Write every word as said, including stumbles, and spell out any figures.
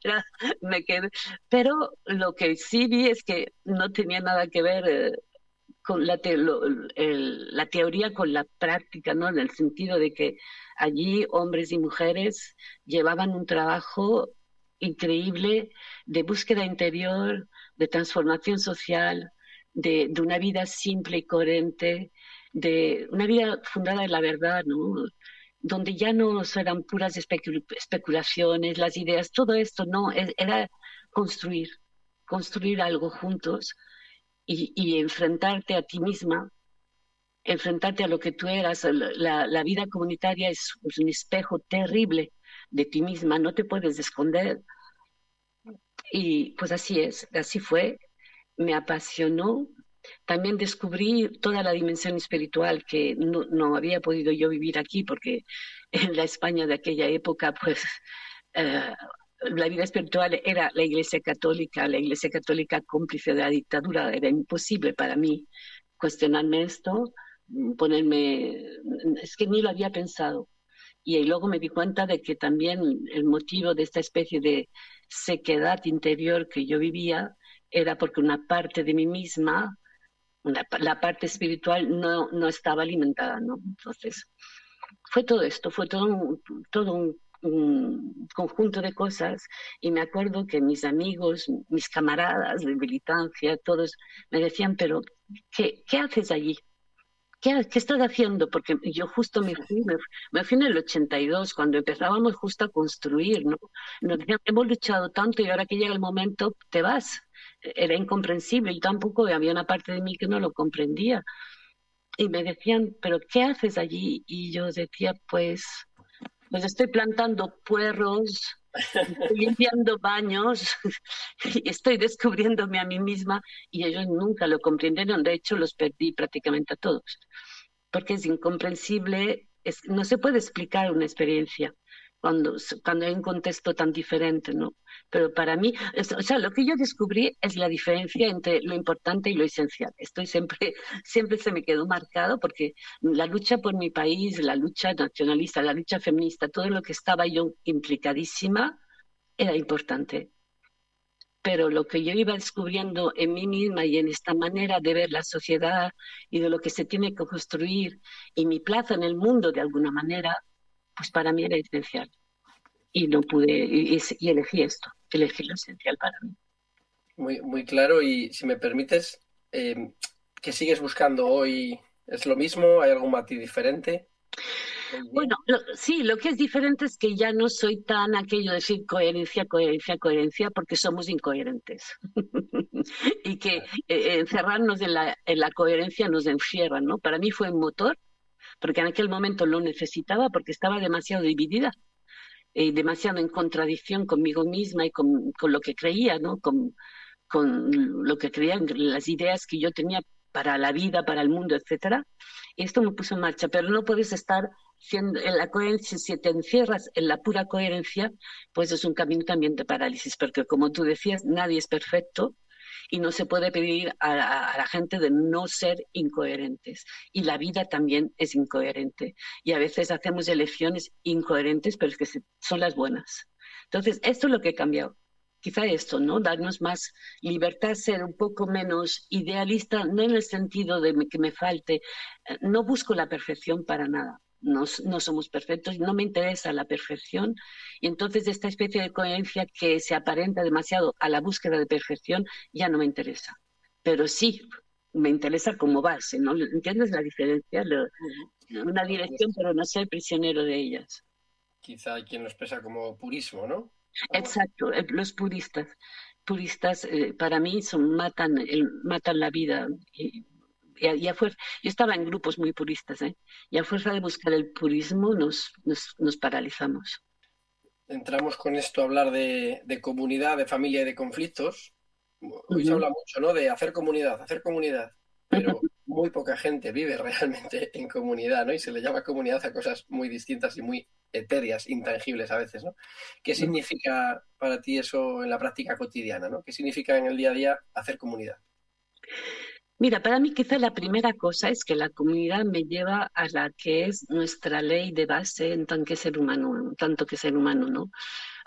era, me quedé. Pero lo que sí vi es que no tenía nada que ver eh, con la, te- lo- el- la teoría con la práctica, ¿no? En el sentido de que allí hombres y mujeres llevaban un trabajo increíble de búsqueda interior, de transformación social, de, de una vida simple y coherente, de una vida fundada en la verdad, ¿no? Donde ya no eran puras especul- especulaciones, las ideas, todo esto, no, es- era construir, construir algo juntos y, y enfrentarte a ti misma, enfrentarte a lo que tú eras. La, la vida comunitaria es, es un espejo terrible de ti misma, no te puedes esconder. Y pues así es, así fue, me apasionó. También descubrí toda la dimensión espiritual que no, no había podido yo vivir aquí, porque en la España de aquella época, pues eh, la vida espiritual era la Iglesia Católica, la Iglesia Católica cómplice de la dictadura. Era imposible para mí cuestionarme esto, ponerme, es que ni lo había pensado. Y luego me di cuenta de que también el motivo de esta especie de sequedad interior que yo vivía era porque una parte de mí misma, una, la parte espiritual, no, no estaba alimentada, ¿no? Entonces, fue todo esto, fue todo un, todo un, un conjunto de cosas, y me acuerdo que mis amigos, mis camaradas de militancia, todos me decían, pero ¿qué, qué haces allí? ¿Qué, qué estás haciendo? Porque yo justo me fui, me, me fui en el ochenta y dos, cuando empezábamos justo a construir, ¿no? Nos decían, hemos luchado tanto y ahora que llega el momento, te vas. Era incomprensible y tampoco había una parte de mí que no lo comprendía. Y me decían, ¿pero qué haces allí? Y yo decía, pues, pues estoy plantando puerros, estoy limpiando baños, y estoy descubriéndome a mí misma, y ellos nunca lo comprendieron. De hecho, los perdí prácticamente a todos porque es incomprensible, es, no se puede explicar una experiencia cuando, cuando hay un contexto tan diferente, ¿no? Pero para mí, es, o sea, lo que yo descubrí es la diferencia entre lo importante y lo esencial. Esto siempre, siempre se me quedó marcado porque la lucha por mi país, la lucha nacionalista, la lucha feminista, todo lo que estaba yo implicadísima era importante, pero lo que yo iba descubriendo en mí misma y en esta manera de ver la sociedad y de lo que se tiene que construir y mi plaza en el mundo de alguna manera, pues para mí era esencial. Y no pude, y, y elegí esto, elegí lo esencial para mí. Muy, muy claro. Y si me permites, eh, ¿qué sigues buscando hoy? ¿Es lo mismo? ¿Hay algún matiz diferente hoy día? Bueno, lo, sí, lo que es diferente es que ya no soy tan aquello de decir coherencia, coherencia, coherencia, porque somos incoherentes. Y que Claro. eh, encerrarnos en la, en la coherencia nos encierra, ¿no? Para mí fue un motor porque en aquel momento lo necesitaba porque estaba demasiado dividida, eh, demasiado en contradicción conmigo misma y con, con lo que creía, ¿no? Con, con lo que creía, las ideas que yo tenía para la vida, para el mundo, etcétera. Y esto me puso en marcha, pero no puedes estar siendo en la coherencia, si te encierras en la pura coherencia, pues es un camino también de parálisis, porque como tú decías, nadie es perfecto y no se puede pedir a, a, a la gente de no ser incoherentes. Y la vida también es incoherente. Y a veces hacemos elecciones incoherentes, pero es que se, son las buenas. Entonces, esto es lo que he cambiado. Quizá esto, ¿no? Darnos más libertad, ser un poco menos idealista, no en el sentido de que me falte, eh, no busco la perfección para nada. No, no somos perfectos, no me interesa la perfección, y entonces esta especie de coherencia que se aparenta demasiado a la búsqueda de perfección ya no me interesa. Pero sí, me interesa cómo base, ¿no? ¿Entiendes la diferencia? Lo, Ujú. una dirección, Entonces, pero no ser prisionero de ellas. quizá hay quien lo expresa como purismo, ¿no? Algo así. Exacto, eh, los puristas. Puristas eh, para mí son, matan, el, matan la vida. Y, y, a, y a fuerza, yo estaba en grupos muy puristas, ¿eh? Y a fuerza de buscar el purismo nos, nos, nos paralizamos. Entramos con esto a hablar de, de comunidad, de familia y de conflictos. Hoy se Ujú. habla mucho, ¿no? De hacer comunidad, hacer comunidad, pero muy poca gente vive realmente en comunidad, ¿no? Y se le llama comunidad a cosas muy distintas y muy etéreas, intangibles a veces, ¿no? ¿Qué significa para ti eso en la práctica cotidiana, ¿no? ¿Qué significa en el día a día hacer comunidad? Mira, para mí quizá la primera cosa es que la comunidad me lleva a la que es nuestra ley de base en tant que ser humano, en tanto que ser humano, ¿no?